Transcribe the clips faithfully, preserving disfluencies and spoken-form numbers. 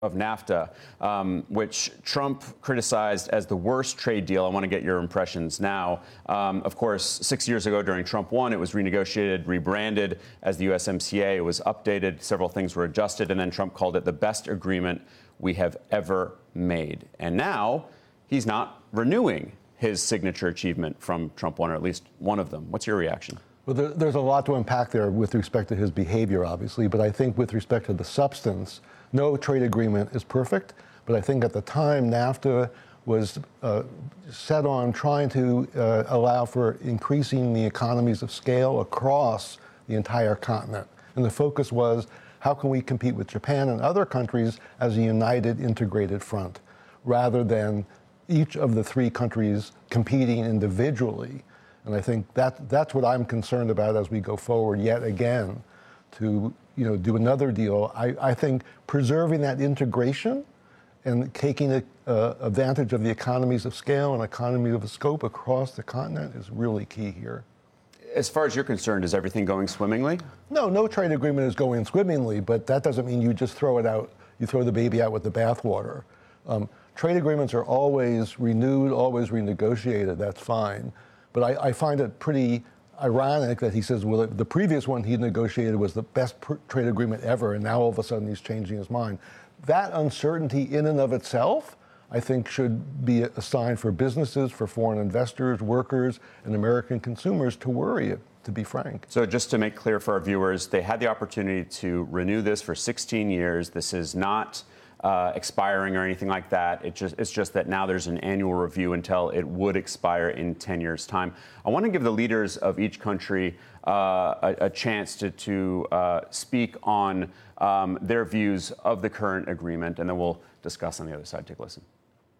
of NAFTA, um, which Trump criticized as the worst trade deal. I want to get your impressions now. Um, of course, six years ago during Trump one, it was renegotiated, rebranded as the U S M C A. It was updated. Several things were adjusted. And then Trump called it the best agreement we have ever made. And now he's not renewing his signature achievement from Trump one, or at least one of them. What's your reaction? Well, there, there's a lot to unpack there with respect to his behavior, obviously. But I think with respect to the substance, no trade agreement is perfect, but I think at the time NAFTA was uh, set on trying to uh, allow for increasing the economies of scale across the entire continent. And the focus was, how can we compete with Japan and other countries as a united, integrated front, rather than each of the three countries competing individually. And I think that that's what I'm concerned about as we go forward yet again to you know, do another deal. I, I think preserving that integration and taking a, uh, advantage of the economies of scale and economy of scope across the continent is really key here. As far as you're concerned, is everything going swimmingly? No, no trade agreement is going swimmingly, but that doesn't mean you just throw it out, you throw the baby out with the bathwater. Um, trade agreements are always renewed, always renegotiated, that's fine. But I, I find it pretty ironic that he says, well, the previous one he negotiated was the best pr- trade agreement ever, and now all of a sudden he's changing his mind. That uncertainty in and of itself, I think, should be a sign for businesses, for foreign investors, workers, and American consumers to worry, to be frank. So just to make clear for our viewers, they had the opportunity to renew this for sixteen years. This is not Uh, expiring or anything like that. It just, it's just that now there's an annual review until it would expire in ten years' time. I want to give the leaders of each country uh, a, a chance to, to uh, speak on um, their views of the current agreement, and then we'll discuss on the other side. Take a listen.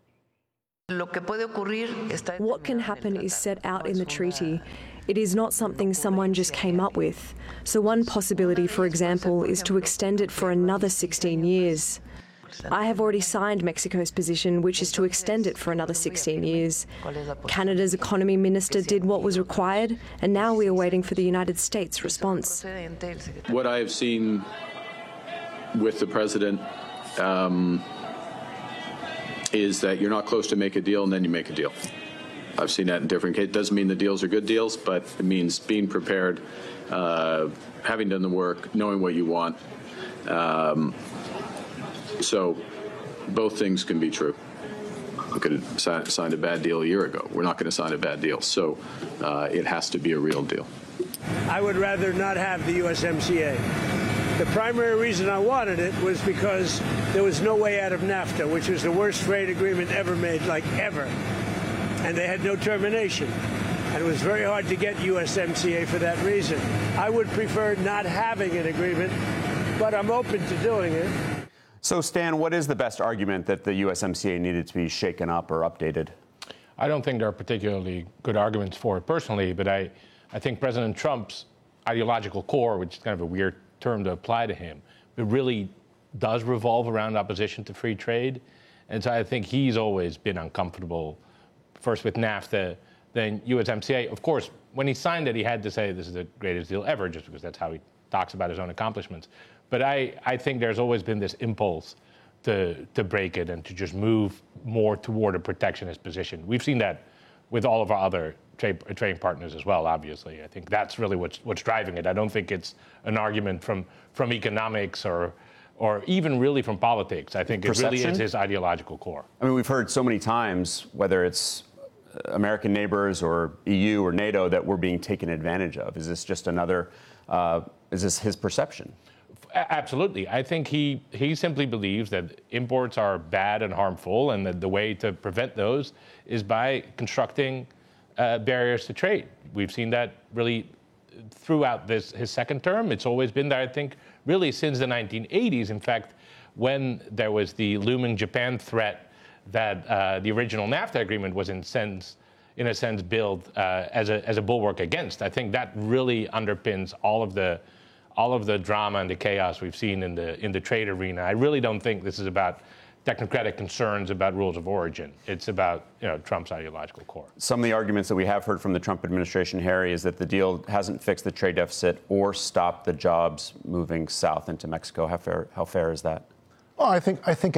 What can happen is set out in the treaty. It is not something someone just came up with. So one possibility, for example, is to extend it for another sixteen years. I have already signed Mexico's position, which is to extend it for another sixteen years. Canada's economy minister did what was required, and now we are waiting for the United States' response. What I have seen with the president um, is that you're not close to make a deal, and then you make a deal. I've seen that in different cases. It doesn't mean the deals are good deals, but it means being prepared, uh, having done the work, knowing what you want. Um, So both things can be true. We could have signed a bad deal a year ago. We're not going to sign a bad deal. So uh, it has to be a real deal. I would rather not have the U S M C A. The primary reason I wanted it was because there was no way out of NAFTA, which was the worst trade agreement ever made, like ever. And they had no termination. And it was very hard to get U S M C A for that reason. I would prefer not having an agreement, but I'm open to doing it. So, Stan, what is the best argument that the U S M C A needed to be shaken up or updated? I don't think there are particularly good arguments for it personally, but I, I think President Trump's ideological core, which is kind of a weird term to apply to him, it really does revolve around opposition to free trade. And so I think he's always been uncomfortable, first with NAFTA, then U S M C A. Of course, when he signed it, he had to say this is the greatest deal ever, just because that's how he talks about his own accomplishments. But I, I think there's always been this impulse to, to break it and to just move more toward a protectionist position. We've seen that with all of our other trade, trading partners as well, obviously. I think that's really what's, what's driving it. I don't think it's an argument from, from economics or, or even really from politics. I think Perception? It really is his ideological core. I mean, we've heard so many times, whether it's American neighbors or E U or NATO, that we're being taken advantage of. Is this just another, uh, is this his perception? Absolutely. I think he, he simply believes that imports are bad and harmful, and that the way to prevent those is by constructing uh, barriers to trade. We've seen that really throughout this his second term. It's always been there, I think, really since the nineteen eighties. In fact, when there was the looming Japan threat that uh, the original NAFTA agreement was in sense, in a sense, built uh, as a as a bulwark against. I think that really underpins all of the all of the drama and the chaos we've seen in the in the trade arena. I really don't think this is about technocratic concerns about rules of origin. It's about, you know, Trump's ideological core. Some of the arguments that we have heard from the Trump administration, Harry, is that the deal hasn't fixed the trade deficit or stopped the jobs moving south into Mexico. How fair, how fair is that? Well, I think I think